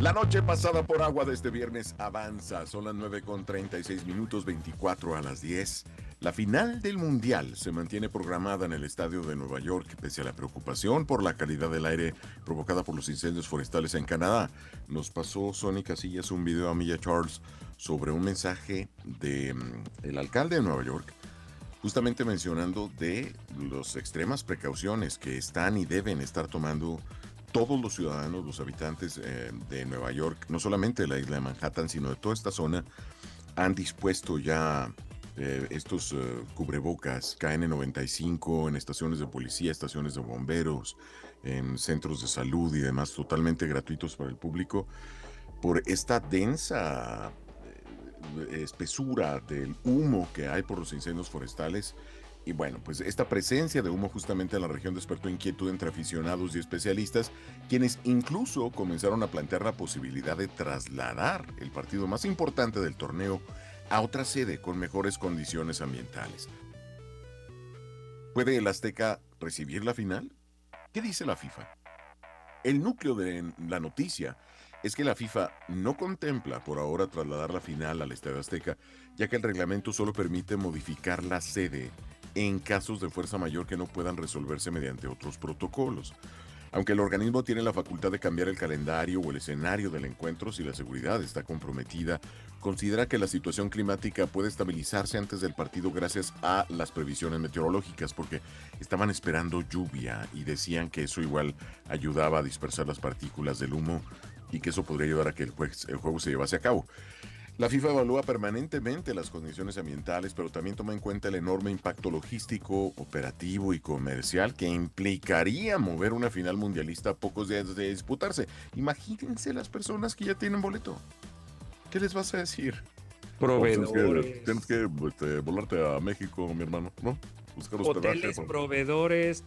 La noche pasada por agua de este viernes avanza. Son las 9:36, 24 a las 10. La final del Mundial se mantiene programada en el estadio de Nueva York, pese a la preocupación por la calidad del aire provocada por los incendios forestales en Canadá. Nos pasó Sonny Casillas un video a Milla Charles sobre un mensaje de el alcalde de Nueva York, justamente mencionando de las extremas precauciones que están y deben estar tomando todos los ciudadanos, los habitantes de Nueva York, no solamente de la isla de Manhattan, sino de toda esta zona, han dispuesto ya estos cubrebocas KN95 en estaciones de policía, estaciones de bomberos, en centros de salud y demás, totalmente gratuitos para el público, por esta densa espesura del humo que hay por los incendios forestales. Y bueno, pues esta presencia de humo justamente en la región despertó inquietud entre aficionados y especialistas, quienes incluso comenzaron a plantear la posibilidad de trasladar el partido más importante del torneo a otra sede con mejores condiciones ambientales. ¿Puede el Azteca recibir la final? ¿Qué dice la FIFA? El núcleo de la noticia es que la FIFA no contempla por ahora trasladar la final al Estadio Azteca, ya que el reglamento solo permite modificar la sede en casos de fuerza mayor que no puedan resolverse mediante otros protocolos. Aunque el organismo tiene la facultad de cambiar el calendario o el escenario del encuentro si la seguridad está comprometida, considera que la situación climática puede estabilizarse antes del partido gracias a las previsiones meteorológicas, porque estaban esperando lluvia y decían que eso igual ayudaba a dispersar las partículas del humo y que eso podría ayudar a que el juego se llevase a cabo. La FIFA evalúa permanentemente las condiciones ambientales, pero también toma en cuenta el enorme impacto logístico, operativo y comercial que implicaría mover una final mundialista a pocos días de disputarse. Imagínense las personas que ya tienen boleto. ¿Qué les vas a decir? Proveedores. Tienes que volarte a México, mi hermano, ¿no? Buscar hospedaje. Hoteles, proveedores.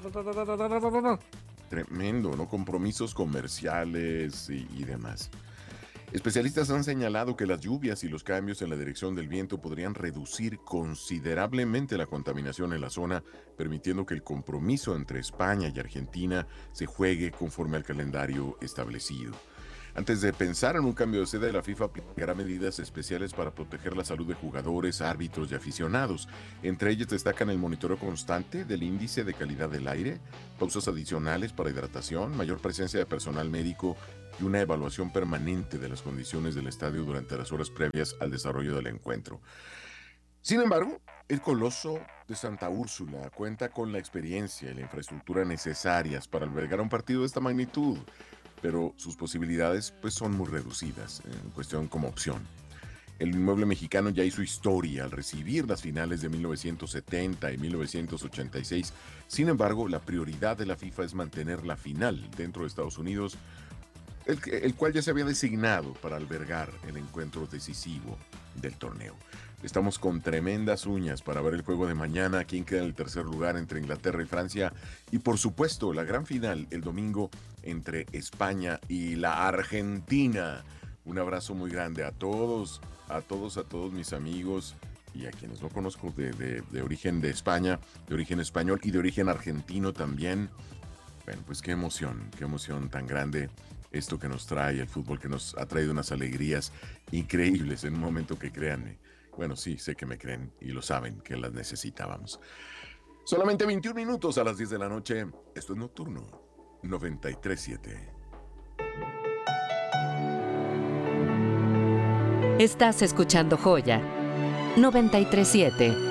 Tremendo, ¿no? Compromisos comerciales y demás. Especialistas han señalado que las lluvias y los cambios en la dirección del viento podrían reducir considerablemente la contaminación en la zona, permitiendo que el compromiso entre España y Argentina se juegue conforme al calendario establecido. Antes de pensar en un cambio de sede, la FIFA aplicará medidas especiales para proteger la salud de jugadores, árbitros y aficionados. Entre ellas destacan el monitoreo constante del índice de calidad del aire, pausas adicionales para hidratación, mayor presencia de personal médico y una evaluación permanente de las condiciones del estadio durante las horas previas al desarrollo del encuentro. Sin embargo, el Coloso de Santa Úrsula cuenta con la experiencia y la infraestructura necesarias para albergar un partido de esta magnitud, pero sus posibilidades pues son muy reducidas en cuestión como opción. El inmueble mexicano ya hizo historia al recibir las finales de 1970 y 1986. Sin embargo, la prioridad de la FIFA es mantener la final dentro de Estados Unidos, el cual ya se había designado para albergar el encuentro decisivo del torneo. Estamos con tremendas uñas para ver el juego de mañana, quién queda en el tercer lugar entre Inglaterra y Francia, y por supuesto la gran final el domingo entre España y la Argentina. Un abrazo muy grande a todos mis amigos y a quienes no conozco de origen de España, de origen español y de origen argentino también. Bueno, pues qué emoción tan grande esto que nos trae el fútbol, que nos ha traído unas alegrías increíbles en un momento que créanme. Bueno, sí, sé que me creen y lo saben que las necesitábamos. Solamente 21 minutos a las 10 de la noche. Esto es Nocturno 93.7. Estás escuchando Joya 93.7.